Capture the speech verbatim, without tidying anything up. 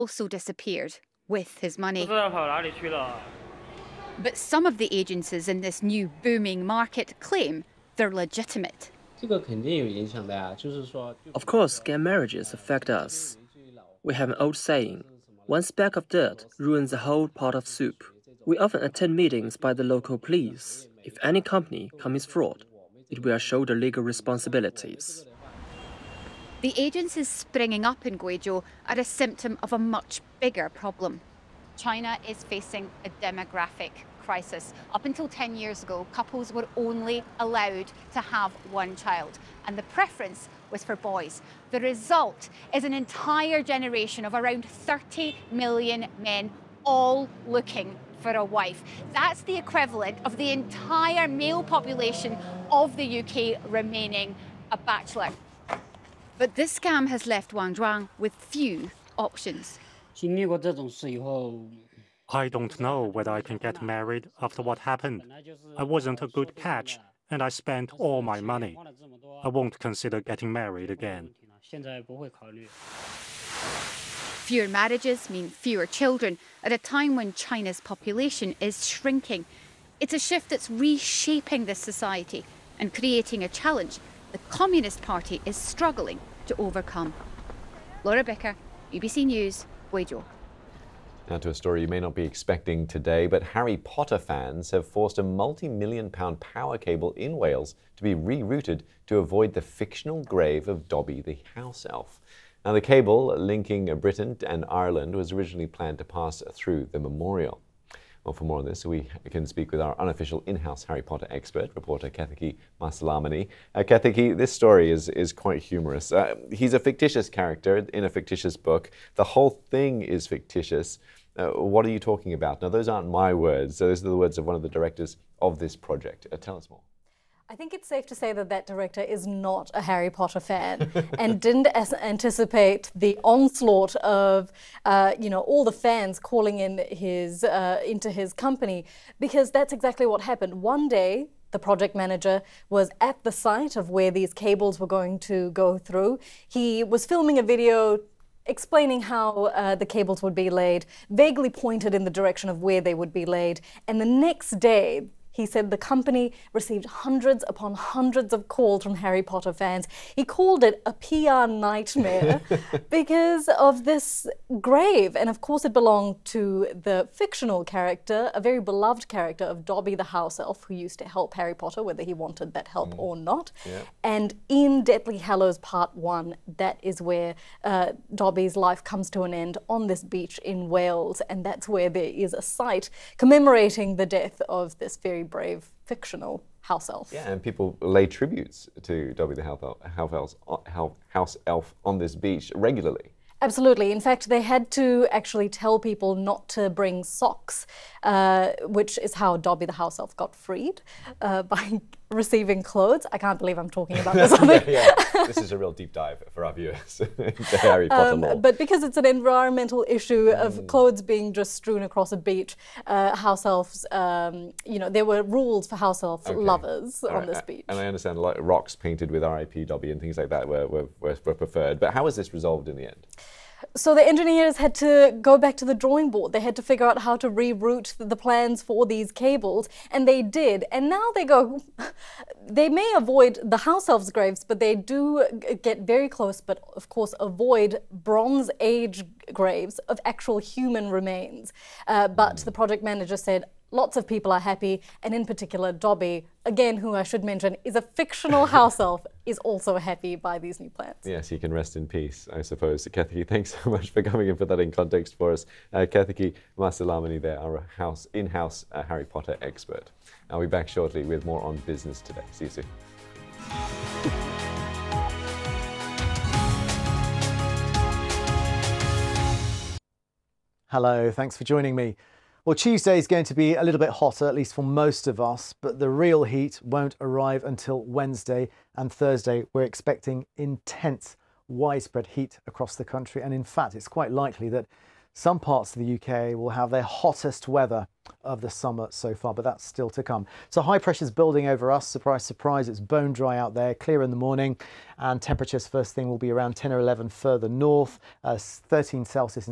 also disappeared with his money. 不知道跑哪里去了。 But some of the agencies in this new booming market claim they're legitimate. 这个肯定有影响的呀，就是说。 Of course, gay marriages affect us. We have an old saying, one speck of dirt ruins the whole pot of soup. We often attend meetings by the local police. If any company commits fraud, it will shoulder legal responsibilities. The agencies springing up in Guizhou are a symptom of a much bigger problem. China is facing a demographic crisis. Up until ten years ago, couples were only allowed to have one child, and the preference was for boys. The result is an entire generation of around thirty million men all looking for a wife. That's the equivalent of the entire male population of the U K remaining a bachelor. But this scam has left Wang Zhuang with few options. 经历过这种事以后， I don't know whether I can get married after what happened. I wasn't a good catch, and I spent all my money. I won't consider getting married again. 现在不会考虑。 Fewer marriages mean fewer children at a time when China's population is shrinking. It's a shift that's reshaping this society and creating a challenge the Communist Party is struggling to overcome. Laura Bicker, B B C News, Guizhou. Now to a story you may not be expecting today, but Harry Potter fans have forced a multi-million pound power cable in Wales to be rerouted to avoid the fictional grave of Dobby the house elf. Now the cable linking Britain and Ireland was originally planned to pass through the memorial. Well, for more on this, we can speak with our unofficial in-house Harry Potter expert, reporter Kethiki Masalamani. Uh, Kethiki, this story is, is quite humorous. Uh, he's a fictitious character in a fictitious book. The whole thing is fictitious. Uh, what are you talking about? Now, those aren't my words. So those are the words of one of the directors of this project. Uh, tell us more. I think it's safe to say that that director is not a Harry Potter fan and didn't as anticipate the onslaught of, uh, you know, all the fans calling in his uh, into his company, because that's exactly what happened. One day, the project manager was at the site of where these cables were going to go through. He was filming a video explaining how uh, the cables would be laid, vaguely pointed in the direction of where they would be laid, and the next day, he said the company received hundreds upon hundreds of calls from Harry Potter fans. He called it a P R nightmare because of this grave. And of course it belonged to the fictional character, a very beloved character of Dobby the house elf, who used to help Harry Potter, whether he wanted that help mm. or not. Yeah. And in Deathly Hallows Part one, that is where uh, Dobby's life comes to an end on this beach in Wales. And that's where there is a site commemorating the death of this very brave fictional house elf. Yeah, and people lay tributes to Dobby the house elf, house elf on this beach regularly. Absolutely. In fact, they had to actually tell people not to bring socks, uh, which is how Dobby the house elf got freed, uh, by receiving clothes. I can't believe I'm talking about this. yeah, yeah. This is a real deep dive for our viewers into Harry Potter um, lore. But because it's an environmental issue of mm. clothes being just strewn across a beach, uh, house elves, um, you know, there were rules for house elf okay. lovers All on right. this beach. And I understand like rocks painted with R I P Dobby and things like that were, were, were, were preferred. But how was this resolved in the end? So the engineers had to go back to the drawing board. They had to figure out how to reroute the plans for these cables, and they did. And now they go, they may avoid the house elves' graves, but they do get very close, but of course avoid Bronze Age graves of actual human remains. Uh, but the project manager said, lots of people are happy, and in particular Dobby, again, who I should mention is a fictional house elf, is also happy by these new plans. Yes, he can rest in peace, I suppose. Kethiki, thanks so much for coming and put that in context for us. Uh, Kethiki Masalamani there, our house, in-house uh, Harry Potter expert. I'll be back shortly with more on business today. See you soon. Hello, thanks for joining me. Well, Tuesday is going to be a little bit hotter, at least for most of us, but the real heat won't arrive until Wednesday, and Thursday we're expecting intense, widespread heat across the country. And in fact, it's quite likely that some parts of the U K will have their hottest weather of the summer so far, but that's still to come. So high pressure's building over us. Surprise, surprise, it's bone dry out there, clear in the morning, and temperatures first thing will be around ten or eleven further north, uh, thirteen Celsius in